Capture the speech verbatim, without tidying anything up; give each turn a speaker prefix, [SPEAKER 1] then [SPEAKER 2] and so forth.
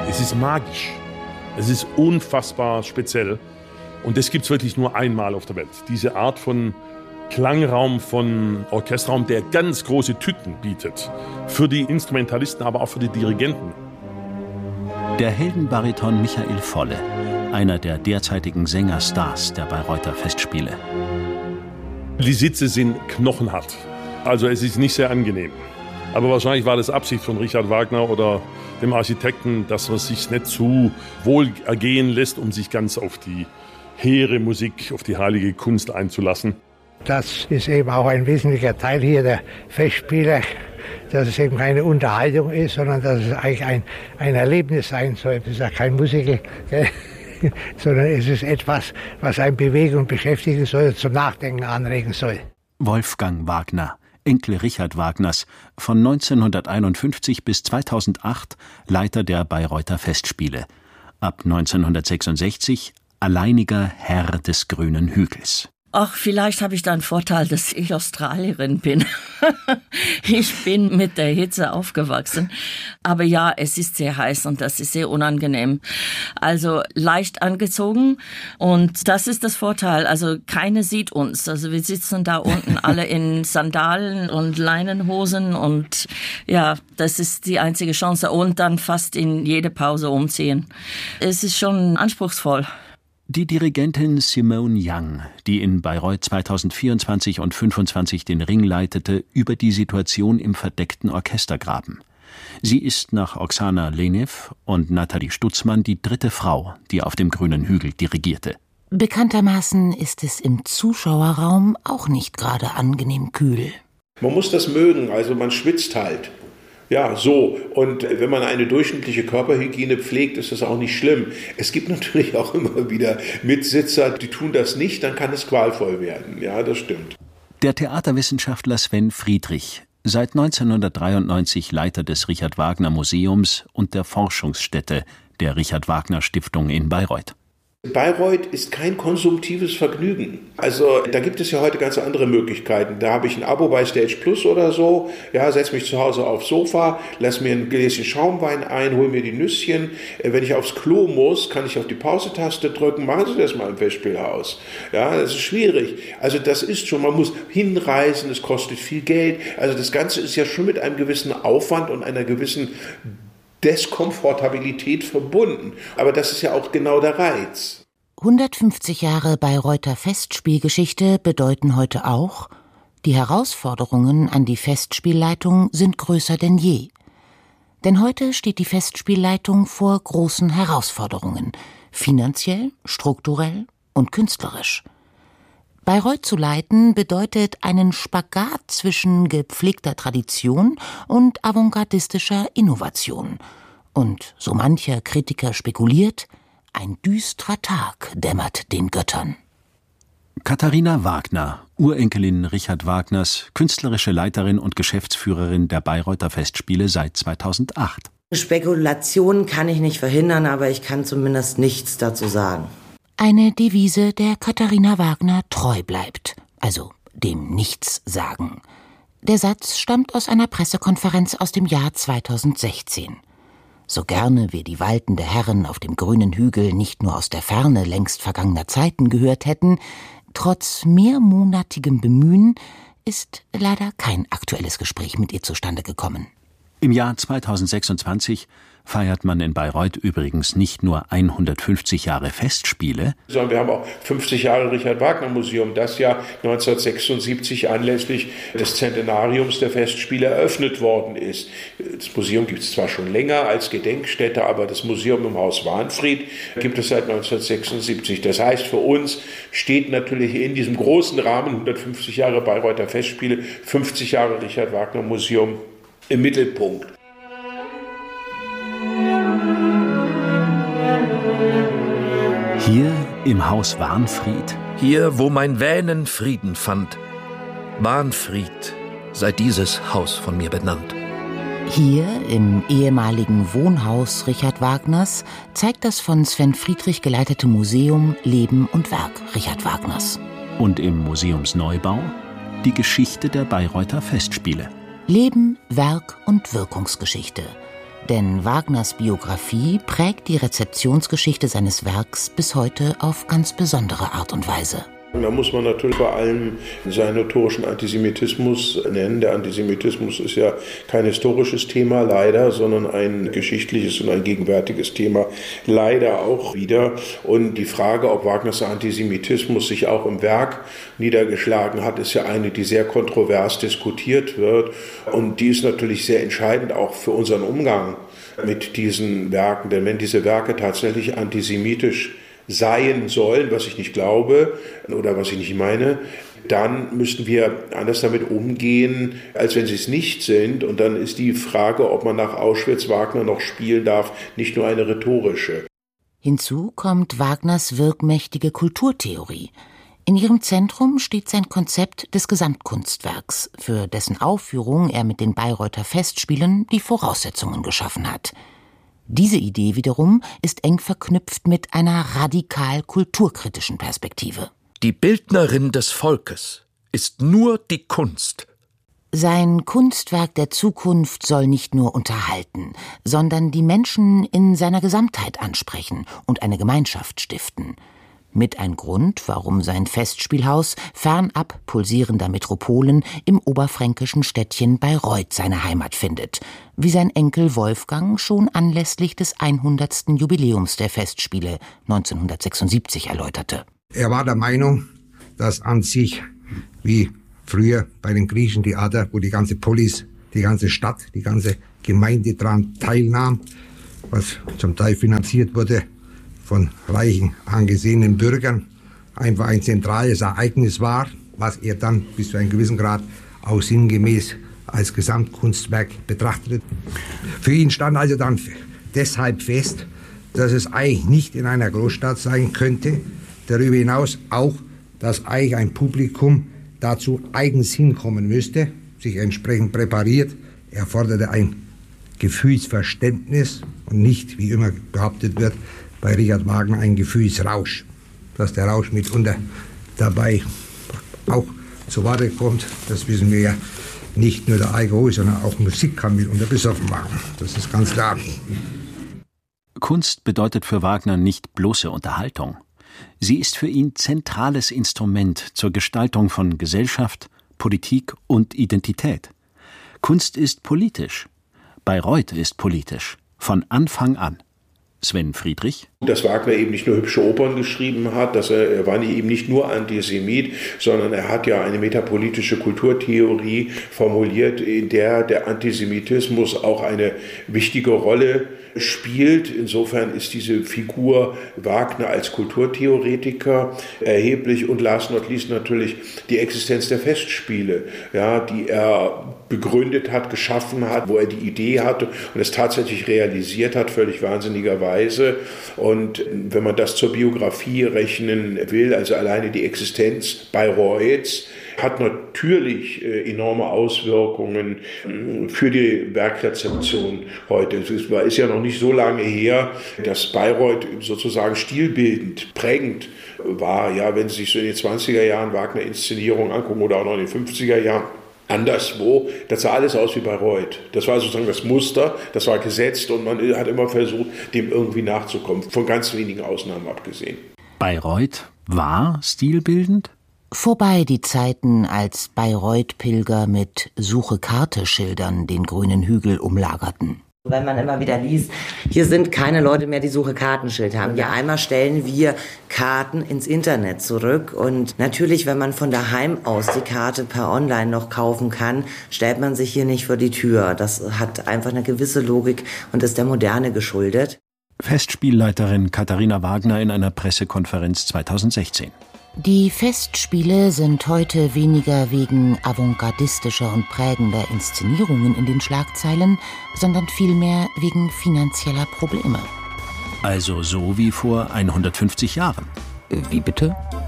[SPEAKER 1] Es ist magisch. Es ist unfassbar speziell. Und das gibt es wirklich nur einmal auf der Welt. Diese Art von Klangraum, von Orchesterraum, der ganz große Tücken bietet. Für die Instrumentalisten, aber auch für die Dirigenten.
[SPEAKER 2] Der Heldenbariton Michael Volle, einer der derzeitigen Sängerstars der Bayreuther Festspiele.
[SPEAKER 1] Die Sitze sind knochenhart. Also es ist nicht sehr angenehm. Aber wahrscheinlich war das Absicht von Richard Wagner oder dem Architekten, dass man sich nicht zu wohl ergehen lässt, um sich ganz auf die hehre Musik, auf die heilige Kunst einzulassen.
[SPEAKER 3] Das ist eben auch ein wesentlicher Teil hier der Festspiele, dass es eben keine Unterhaltung ist, sondern dass es eigentlich ein, ein Erlebnis sein soll. Es ist ja kein Musical, gell? Sondern es ist etwas, was einen bewegen und beschäftigen soll, zum Nachdenken anregen soll.
[SPEAKER 2] Wolfgang Wagner, Enkel Richard Wagners, von neunzehnhunderteinundfünfzig bis zweitausendacht Leiter der Bayreuther Festspiele. Ab neunzehnhundertsechsundsechzig alleiniger Herr des grünen Hügels.
[SPEAKER 4] Ach, vielleicht habe ich da einen Vorteil, dass ich Australierin bin. Ich bin mit der Hitze aufgewachsen. Aber ja, es ist sehr heiß und das ist sehr unangenehm. Also leicht angezogen und das ist das Vorteil. Also keiner sieht uns. Also wir sitzen da unten alle in Sandalen und Leinenhosen und ja, das ist die einzige Chance. Und dann fast in jede Pause umziehen. Es ist schon anspruchsvoll.
[SPEAKER 2] Die Dirigentin Simone Young, die in Bayreuth zweitausendvierundzwanzig und fünfundzwanzig den Ring leitete, über die Situation im verdeckten Orchestergraben. Sie ist nach Oksana Lenev und Nathalie Stutzmann die dritte Frau, die auf dem grünen Hügel dirigierte.
[SPEAKER 5] Bekanntermaßen ist es im Zuschauerraum auch nicht gerade angenehm kühl.
[SPEAKER 6] Man muss das mögen, also man schwitzt halt. Ja, so. Und wenn man eine durchschnittliche Körperhygiene pflegt, ist das auch nicht schlimm. Es gibt natürlich auch immer wieder Mitsitzer, die tun das nicht, dann kann es qualvoll werden. Ja, das stimmt.
[SPEAKER 2] Der Theaterwissenschaftler Sven Friedrich, seit neunzehnhundertdreiundneunzig Leiter des Richard Wagner Museums und der Forschungsstätte der Richard Wagner Stiftung in Bayreuth.
[SPEAKER 6] Bayreuth ist kein konsumtives Vergnügen. Also da gibt es ja heute ganz andere Möglichkeiten. Da habe ich ein Abo bei Stage Plus oder so, ja, setze mich zu Hause aufs Sofa, lass mir ein Gläschen Schaumwein ein, hol mir die Nüsschen. Wenn ich aufs Klo muss, kann ich auf die Pause-Taste drücken. Machen Sie das mal im Festspielhaus. Ja, das ist schwierig. Also das ist schon, man muss hinreisen, es kostet viel Geld. Also das Ganze ist ja schon mit einem gewissen Aufwand und einer gewissen Deskomfortabilität verbunden. Aber das ist ja auch genau der Reiz.
[SPEAKER 5] hundertfünfzig Jahre Bayreuther Festspielgeschichte bedeuten heute auch, die Herausforderungen an die Festspielleitung sind größer denn je. Denn heute steht die Festspielleitung vor großen Herausforderungen, finanziell, strukturell und künstlerisch. Bayreuth zu leiten bedeutet einen Spagat zwischen gepflegter Tradition und avantgardistischer Innovation. Und so mancher Kritiker spekuliert, ein düsterer Tag dämmert den Göttern.
[SPEAKER 2] Katharina Wagner, Urenkelin Richard Wagners, künstlerische Leiterin und Geschäftsführerin der Bayreuther Festspiele seit zweitausendacht.
[SPEAKER 7] Spekulationen kann ich nicht verhindern, aber ich kann zumindest nichts dazu sagen.
[SPEAKER 5] Eine Devise, der Katharina Wagner treu bleibt, also dem Nichts-Sagen. Der Satz stammt aus einer Pressekonferenz aus dem Jahr zweitausendsechzehn. So gerne wir die waltende Herren auf dem grünen Hügel nicht nur aus der Ferne längst vergangener Zeiten gehört hätten, trotz mehrmonatigem Bemühen ist leider kein aktuelles Gespräch mit ihr zustande gekommen.
[SPEAKER 2] Im Jahr zweitausendsechsundzwanzig feiert man in Bayreuth übrigens nicht nur hundertfünfzig Jahre Festspiele,
[SPEAKER 6] sondern wir haben auch fünfzig Jahre Richard Wagner Museum, das ja neunzehnhundertsechsundsiebzig anlässlich des Zentenariums der Festspiele eröffnet worden ist. Das Museum gibt es zwar schon länger als Gedenkstätte, aber das Museum im Haus Wahnfried gibt es seit neunzehnhundertsechsundsiebzig. Das heißt, für uns steht natürlich in diesem großen Rahmen hundertfünfzig Jahre Bayreuther Festspiele, fünfzig Jahre Richard Wagner Museum im Mittelpunkt.
[SPEAKER 2] Hier im Haus Wahnfried.
[SPEAKER 8] Hier, wo mein Wähnen Frieden fand. Wahnfried sei dieses Haus von mir benannt.
[SPEAKER 5] Hier im ehemaligen Wohnhaus Richard Wagners zeigt das von Sven Friedrich geleitete Museum Leben und Werk Richard Wagners.
[SPEAKER 2] Und im Museumsneubau die Geschichte der Bayreuther Festspiele.
[SPEAKER 5] Leben, Werk und Wirkungsgeschichte. Denn Wagners Biografie prägt die Rezeptionsgeschichte seines Werks bis heute auf ganz besondere Art und Weise.
[SPEAKER 6] Da muss man natürlich vor allem seinen notorischen Antisemitismus nennen. Der Antisemitismus ist ja kein historisches Thema, leider, sondern ein geschichtliches und ein gegenwärtiges Thema, leider auch wieder. Und die Frage, ob Wagners Antisemitismus sich auch im Werk niedergeschlagen hat, ist ja eine, die sehr kontrovers diskutiert wird. Und die ist natürlich sehr entscheidend auch für unseren Umgang mit diesen Werken. Denn wenn diese Werke tatsächlich antisemitisch sein sollen, was ich nicht glaube oder was ich nicht meine, dann müssten wir anders damit umgehen, als wenn sie es nicht sind. Und dann ist die Frage, ob man nach Auschwitz Wagner noch spielen darf, nicht nur eine rhetorische.
[SPEAKER 5] Hinzu kommt Wagners wirkmächtige Kulturtheorie. In ihrem Zentrum steht sein Konzept des Gesamtkunstwerks, für dessen Aufführung er mit den Bayreuther Festspielen die Voraussetzungen geschaffen hat. Diese Idee wiederum ist eng verknüpft mit einer radikal kulturkritischen Perspektive.
[SPEAKER 8] Die Bildnerin des Volkes ist nur die Kunst.
[SPEAKER 5] Sein Kunstwerk der Zukunft soll nicht nur unterhalten, sondern die Menschen in seiner Gesamtheit ansprechen und eine Gemeinschaft stiften. Mit ein Grund, warum sein Festspielhaus fernab pulsierender Metropolen im oberfränkischen Städtchen Bayreuth seine Heimat findet, wie sein Enkel Wolfgang schon anlässlich des hundertsten Jubiläums der Festspiele neunzehnhundertsechsundsiebzig erläuterte.
[SPEAKER 9] Er war der Meinung, dass an sich, wie früher bei den griechischen Theater, wo die ganze Polis, die ganze Stadt, die ganze Gemeinde daran teilnahm, was zum Teil finanziert wurde von reichen, angesehenen Bürgern, einfach ein zentrales Ereignis war, was er dann bis zu einem gewissen Grad auch sinngemäß als Gesamtkunstwerk betrachtete. Für ihn stand also dann deshalb fest, dass es eigentlich nicht in einer Großstadt sein könnte, darüber hinaus auch, dass eigentlich ein Publikum dazu eigens hinkommen müsste, sich entsprechend präpariert. Er forderte ein Gefühlsverständnis und nicht, wie immer behauptet wird, bei Richard Wagner ein Gefühlsrausch. Dass der Rausch mitunter dabei auch zu Warte kommt, das wissen wir ja. Nicht nur der Alkohol, sondern auch Musik kann mitunter besoffen machen. Das ist ganz klar.
[SPEAKER 2] Kunst bedeutet für Wagner nicht bloße Unterhaltung. Sie ist für ihn zentrales Instrument zur Gestaltung von Gesellschaft, Politik und Identität. Kunst ist politisch. Bayreuth ist politisch. Von Anfang an. Sven Friedrich.
[SPEAKER 6] Dass Wagner eben nicht nur hübsche Opern geschrieben hat, dass er, er war eben nicht nur Antisemit, sondern er hat ja eine metapolitische Kulturtheorie formuliert, in der der Antisemitismus auch eine wichtige Rolle spielt. Insofern ist diese Figur Wagner als Kulturtheoretiker erheblich und last not least natürlich die Existenz der Festspiele, ja, die er begründet hat, geschaffen hat, wo er die Idee hatte und es tatsächlich realisiert hat, völlig wahnsinnigerweise. Und wenn man das zur Biografie rechnen will, also alleine die Existenz Bayreuths, hat natürlich äh, enorme Auswirkungen äh, für die Werkrezeption heute. Es ist, ist ja noch nicht so lange her, dass Bayreuth sozusagen stilbildend, prägend war. Ja, wenn Sie sich so in den zwanziger Jahren Wagner-Inszenierungen angucken oder auch noch in den fünfziger Jahren, anderswo, das sah alles aus wie Bayreuth. Das war sozusagen das Muster, das war gesetzt und man hat immer versucht, dem irgendwie nachzukommen, von ganz wenigen Ausnahmen abgesehen.
[SPEAKER 2] Bayreuth war stilbildend?
[SPEAKER 5] Vorbei die Zeiten, als Bayreuth-Pilger mit Suche-Karte-Schildern den grünen Hügel umlagerten.
[SPEAKER 7] Wenn man immer wieder liest, hier sind keine Leute mehr, die Suche-Kartenschild haben. Ja, einmal stellen wir Karten ins Internet zurück und natürlich, wenn man von daheim aus die Karte per Online noch kaufen kann, stellt man sich hier nicht vor die Tür. Das hat einfach eine gewisse Logik und ist der Moderne geschuldet.
[SPEAKER 2] Festspielleiterin Katharina Wagner in einer Pressekonferenz zweitausendsechzehn.
[SPEAKER 5] Die Festspiele sind heute weniger wegen avantgardistischer und prägender Inszenierungen in den Schlagzeilen, sondern vielmehr wegen finanzieller Probleme.
[SPEAKER 2] Also so wie vor hundertfünfzig Jahren.
[SPEAKER 5] Wie bitte?